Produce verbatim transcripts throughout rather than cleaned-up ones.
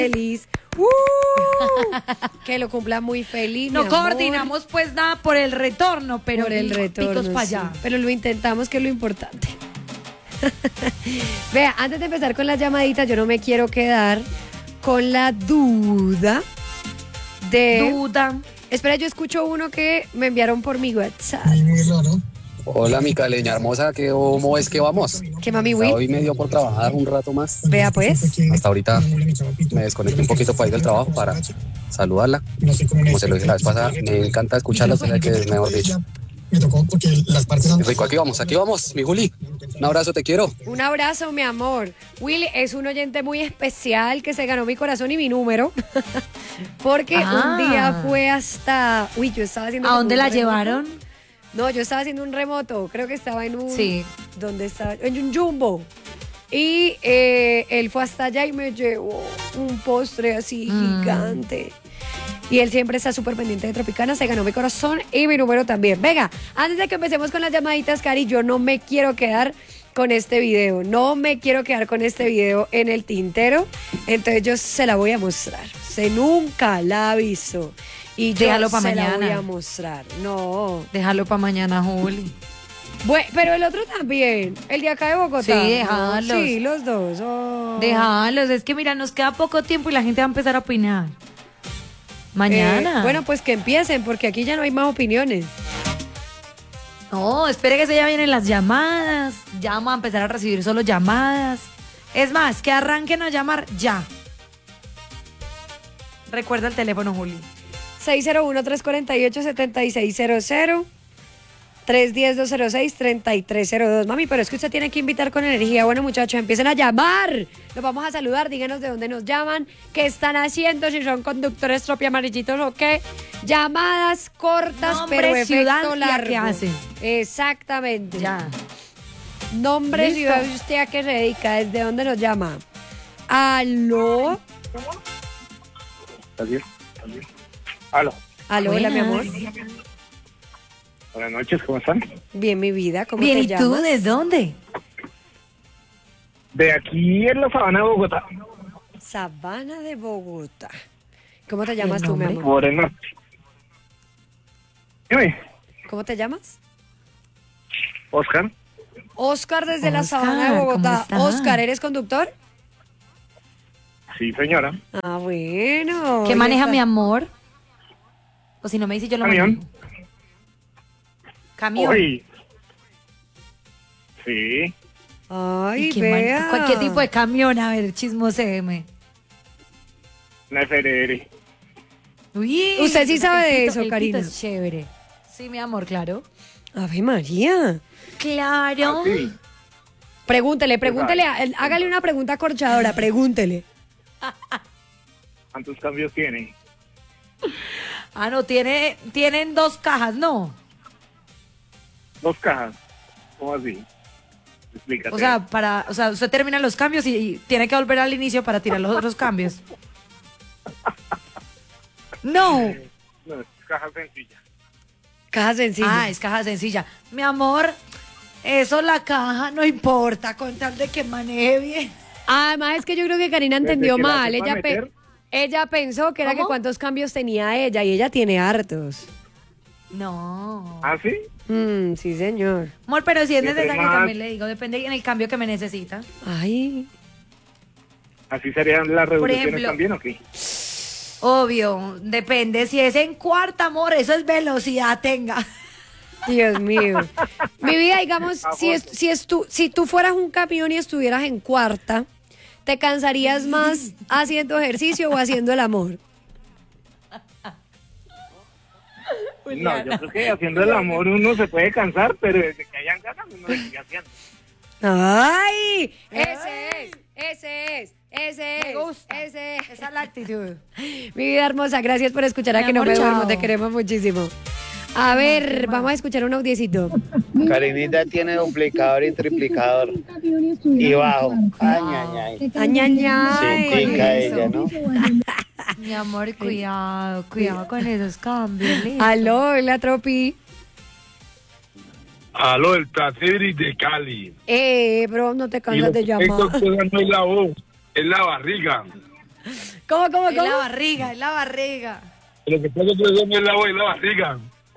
feliz. Uh, que lo cumpla muy feliz. No mi amor. coordinamos pues nada por el retorno, pero por el retorno, picos para allá. sí. Pero lo intentamos, que es lo importante. Vea, antes de empezar con las llamaditas, yo no me quiero quedar con la duda de... Duda. Espera, yo escucho uno que me enviaron por mi WhatsApp. Muy raro. Hola, mi caleña hermosa, ¿cómo es que vamos? ¿Qué, mami, Hasta Will? hoy me dio por trabajar un rato más. Vea, pues. Hasta ahorita me desconecté un poquito para ir del trabajo para saludarla. Como se lo dije la vez pasada, me encanta escucharla, o sea que es mejor dicho. Me tocó porque las partes... Rico, aquí vamos, aquí vamos, mi Juli. Un abrazo, te quiero. Un abrazo, mi amor. Willy es un oyente muy especial que se ganó mi corazón y mi número. Porque Ah. un día fue hasta... Uy, yo estaba haciendo... ¿A como dónde un la remoto. llevaron? No, yo estaba haciendo un remoto. Creo que estaba en un... Sí. ¿Dónde estaba? En un jumbo. Y eh, él fue hasta allá y me llevó un postre así Mm. gigante. Y él siempre está súper pendiente de Tropicana. Se ganó mi corazón y mi número también. Venga, antes de que empecemos con las llamaditas, Cari, yo no me quiero quedar con este video. No me quiero quedar con este video en el tintero. Entonces yo se la voy a mostrar. Se nunca la aviso. Y yo Déjalo pa' se la mañana. voy a mostrar. No. Déjalo para mañana, Juli. Bueno, pero el otro también. El de acá de Bogotá. Sí, déjalos. No, sí, los dos. Oh. Déjalos, es que mira, nos queda poco tiempo y la gente va a empezar a opinar. Mañana. Eh, bueno, pues que empiecen, porque aquí ya no hay más opiniones. No, espere que se ya vienen las llamadas. Ya vamos a empezar a recibir solo llamadas. Es más, que arranquen a llamar ya. Recuerda el teléfono, Juli. seis cero uno, tres cuatro ocho, siete seis cero cero, tres uno cero, dos cero seis, tres tres cero dos. Mami, pero es que usted tiene que invitar con energía. Bueno, muchachos, empiecen a llamar. Los vamos a saludar. Díganos de dónde nos llaman, qué están haciendo, si son conductores tropi amarillitos o qué. Llamadas cortas, Nombre, pero efecto ciudad y a largo. qué hacen. Exactamente. Ya. Nombre, Listo. ciudad y usted a qué se dedica, desde dónde nos llama. Aló. Así, así. Aló. Aló, hola, mi amor. Buenas. Buenas noches, ¿cómo están? Bien, mi vida, ¿cómo Bien, te ¿y llamas? tú de dónde? De aquí en la sabana de Bogotá, Sabana de Bogotá. ¿Cómo te llamas tú, mi nombre? amor? por el norte. Dime, ¿Cómo te llamas? Oscar. Oscar desde la Oscar, Sabana de Bogotá. ¿cómo estás? Oscar, ¿eres conductor? Sí, señora. Ah, bueno. ¿Qué Ya maneja está. mi amor? O si no me dice yo lo Camión. manejo. Camión. Hoy. Sí. Ay, ¿Y qué, vea. man- cualquier tipo de camión, a ver, chismoseme. Una F R R. Uy, Usted sí sabe de el eso, pito- el Karina. pito es chévere. Sí, mi amor, claro. Ave María. Claro. Ah, sí. Pregúntele, pregúntele. a- Hágale una pregunta corchadora, pregúntele. ¿Cuántos cambios tiene? Ah, no, tiene, tienen dos cajas, ¿no? Dos cajas. ¿Cómo así? Explícate. O sea, para, o sea, usted termina los cambios y, y tiene que volver al inicio para tirar los otros cambios. No. No, es caja sencilla. Caja sencilla. Ah, es caja sencilla. Mi amor, eso la caja no importa con tal de que maneje bien. Además, es que yo creo que Karina Desde entendió que la mal. sepa Ella, pe- meter. ella pensó que era que ¿Cómo? cuántos cambios tenía ella y ella tiene hartos. No. ¿Ah, sí? Mm, sí, señor. Amor, pero si es Entre necesario más- también le digo, depende en el cambio que me necesita. Ay. ¿Así serían las revoluciones ejemplo- también o qué? Obvio, depende. Si es en cuarta, amor, eso es velocidad, tenga. Dios mío. Mi vida, digamos, A si, es, fondo. si, es tú, si tú fueras un camión y estuvieras en cuarta, ¿te cansarías más haciendo ejercicio o haciendo el amor? No, yo creo que haciendo el amor uno se puede cansar, pero desde que hayan ganas uno lo sigue haciendo. ¡Ay! Ese es, ese es, ese es, Me gusta. ese es. Esa es la actitud. Mi vida hermosa, gracias por escuchar a Mi Que No amor, Me Duermo, chao. te queremos muchísimo. A ver, vamos a escuchar un audiecito. Karinita tiene duplicador y triplicador. Y bajo. Ay, ay, ay. Añañay. Cintica eso. ella, ¿no? Mi amor, cuidado, cuidado con esos cambios. listo. Aló, la tropi. Aló, el Traceri de Cali. Eh, bro, no te Y cansas lo de que tengo llamar. que no es la voz, es la barriga. ¿Cómo, cómo, Es la cómo? barriga, es la barriga. Lo que pasa es que yo me lavo y la barriga.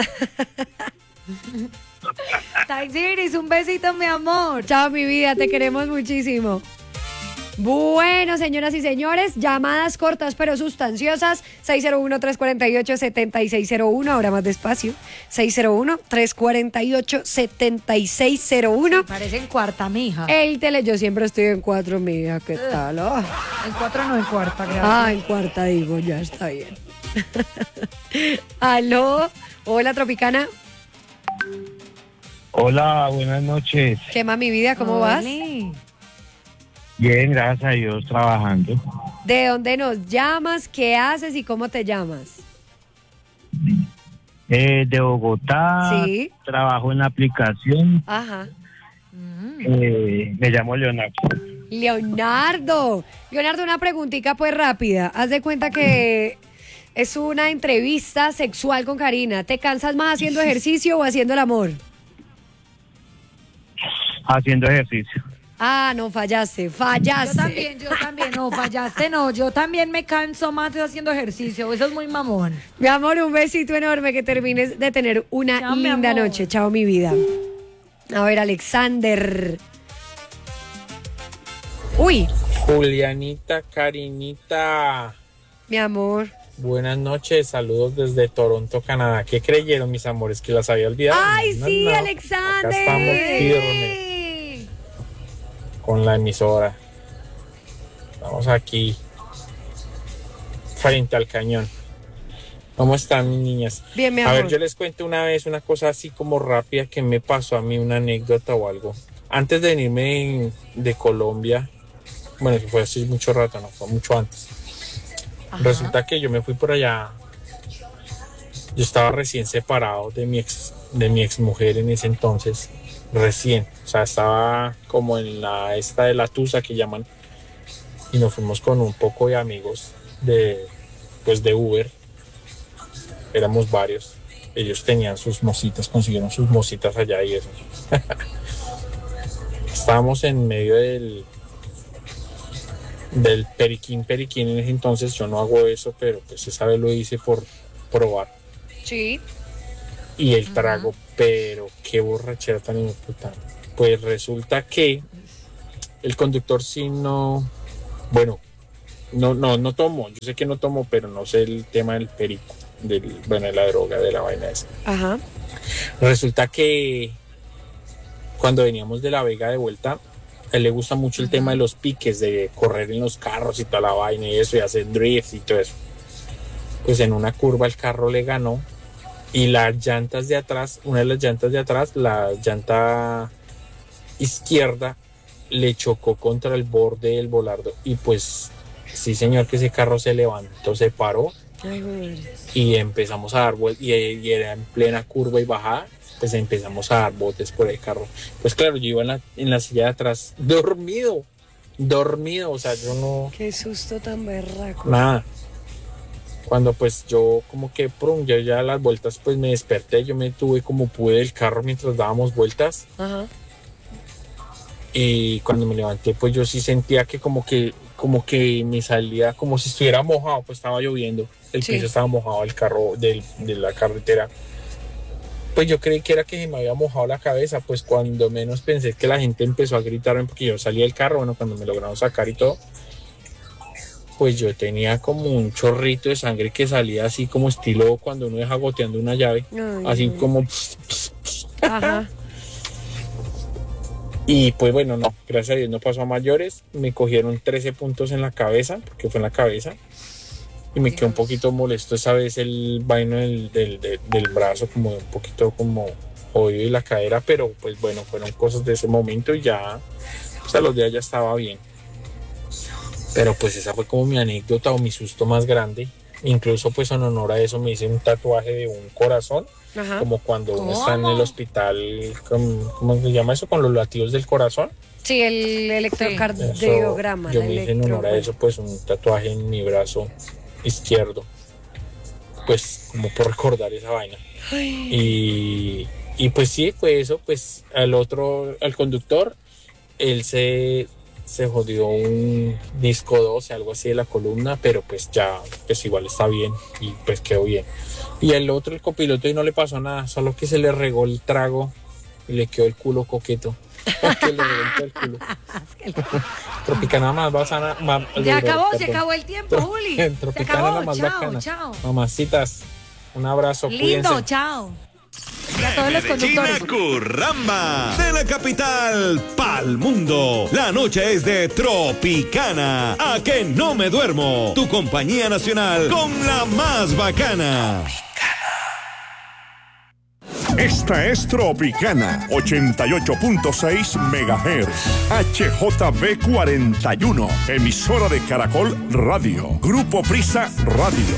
Taxiris, un besito, mi amor. Chao, mi vida, te queremos muchísimo. Bueno, señoras y señores, llamadas cortas pero sustanciosas. seis cero uno, tres cuatro ocho, siete seis cero uno, ahora más despacio. seis cero uno, tres cuatro ocho, siete seis cero uno. Parece en cuarta, mija. El tele, yo siempre estoy en cuatro, mija, ¿qué tal? Oh. En cuatro no, en cuarta, gracias. Ah, en cuarta digo, ya está bien. Aló, hola Tropicana. Hola, buenas noches. ¿Qué más, mi vida? ¿Cómo vas? Oli. Bien, gracias a Dios, trabajando. ¿De dónde nos llamas? ¿Qué haces y cómo te llamas? Eh, de Bogotá, Sí. trabajo en la aplicación. Ajá. Eh, me llamo Leonardo. Leonardo. Leonardo, una preguntita pues rápida. Haz de cuenta que es una entrevista sexual con Karina. ¿Te cansas más haciendo ejercicio o haciendo el amor? Haciendo ejercicio. Ah, no, fallaste, fallaste. Yo también, yo también. No, fallaste, no. Yo también me canso más haciendo ejercicio. Eso es muy mamón. Mi amor, un besito enorme, que termines de tener una Chao, mi linda amor. noche. Chao, mi vida. A ver, Alexander. Uy, Julianita, Karinita, mi amor. buenas noches, saludos desde Toronto, Canadá. ¿Qué creyeron, mis amores, que las había olvidado? Ay, No, sí, no. Alexander. Acá estamos firmes con la emisora. Estamos aquí frente al cañón. ¿Cómo están, mis niñas? Bien, mi A amor. ver, yo les cuento una vez una cosa así como rápida que me pasó a mí, una anécdota o algo. Antes de venirme de Colombia, bueno, que fue hace mucho rato, no, fue mucho antes. Ajá. Resulta que yo me fui por allá. Yo estaba recién separado de mi ex, de mi ex mujer en ese entonces. Recién. O sea, estaba como en la esta de la tusa que llaman. Y nos fuimos con un poco de amigos de, pues de Uber. Éramos varios. Ellos tenían sus mositas, consiguieron sus mositas allá y eso. Estábamos en medio del del periquín, periquín en ese entonces. Yo no hago eso, pero pues esa vez lo hice por probar. Sí. Y el trago, pero qué borrachera tan puta. Pues resulta que el conductor sí no, bueno, no, no, no tomó. Yo sé que no tomó, pero no sé el tema del perico, del, bueno, de la droga, de la vaina esa. Ajá. Resulta que cuando veníamos de La Vega de vuelta, a él le gusta mucho el tema de los piques, de correr en los carros y toda la vaina y eso, y hacer drift y todo eso. Pues en una curva el carro le ganó y las llantas de atrás, una de las llantas de atrás, la llanta izquierda, le chocó contra el borde del volardo y pues sí, señor, que ese carro se levantó, se paró. Ay, güey. Y empezamos a dar vueltas, y, y era en plena curva y bajada, pues empezamos a dar botes por el carro. Pues claro, yo iba en la, en la silla de atrás, dormido, dormido, o sea, yo no, Qué susto tan berraco. nada. Cuando pues yo como que, prum, yo ya a las vueltas pues me desperté, yo me tuve como pude del carro mientras dábamos vueltas. Ajá. Y cuando me levanté, pues yo sí sentía que como que, como que me salía como si estuviera mojado, pues estaba lloviendo, el Sí. piso estaba mojado, el carro del, de la carretera. Pues yo creí que era que se me había mojado la cabeza, pues cuando menos pensé que la gente empezó a gritarme porque yo salí del carro, bueno, cuando me lograron sacar y todo, pues yo tenía como un chorrito de sangre que salía así como estilo cuando uno deja goteando una llave, Ay, así güey. como... Ajá. Y pues bueno, no, gracias a Dios no pasó a mayores. Me cogieron trece puntos en la cabeza, porque fue en la cabeza. Y me quedó un poquito molesto esa vez el vaino del, del, del, del brazo, como un poquito como jodido y la cadera. Pero pues bueno, fueron cosas de ese momento y ya, pues a los días ya estaba bien. Pero pues esa fue como mi anécdota o mi susto más grande. Incluso pues en honor a eso me hice un tatuaje de un corazón. Ajá. Como cuando uno ¿Cómo? está en el hospital, ¿cómo, cómo se llama eso? Con los latidos del corazón. Sí, el electrocardiograma. Eso, yo la me hice en honor a electro- eso, pues un tatuaje en mi brazo izquierdo. Pues como por recordar esa vaina. Y, y pues sí, fue eso, pues al otro, al conductor, él se, se jodió un disco doce, algo así de la columna, pero pues ya, pues igual está bien y pues quedó bien. Y el otro, el copiloto, y no le pasó nada, solo que se le regó el trago y le quedó el culo coqueto. Que le reventó el culo. Tropicana más bacana. Más, ya acabó, se acabó el tiempo, Juli. Tropicana se acabó, la más chao, bacana. Chao. Mamacitas, un abrazo. Lindo, cuídense. chao. Y a todos los conductores. Curramba, de la capital pa'l mundo. La noche es de Tropicana. A que no me duermo. Tu compañía nacional con la más bacana. Esta es Tropicana, ochenta y ocho punto seis megahertz. H J B cuarenta y uno, emisora de Caracol Radio. Grupo Prisa Radio.